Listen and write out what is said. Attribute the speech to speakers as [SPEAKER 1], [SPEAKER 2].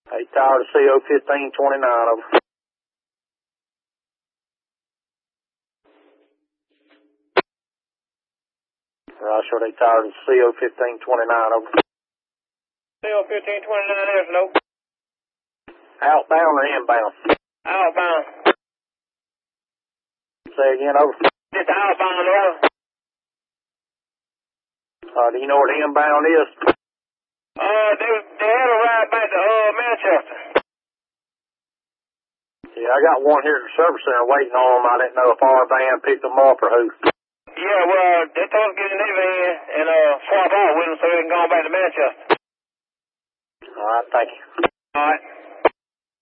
[SPEAKER 1] Hey, Tower to CO 1529 over. Roger, they Tower to CO 1529 over.
[SPEAKER 2] CO 1529 is no.
[SPEAKER 1] Outbound or inbound?
[SPEAKER 2] Outbound.
[SPEAKER 1] Say again, over.
[SPEAKER 2] Just outbound, over.
[SPEAKER 1] Do you know what inbound is?
[SPEAKER 2] They had a ride back to Manchester.
[SPEAKER 1] Yeah, I got one here at the service center waiting on them. I didn't know if our van picked them up or who.
[SPEAKER 2] Yeah, well, they told us to get in their van and swap out with them so they can go back to Manchester.
[SPEAKER 1] All right, thank you.
[SPEAKER 2] All right.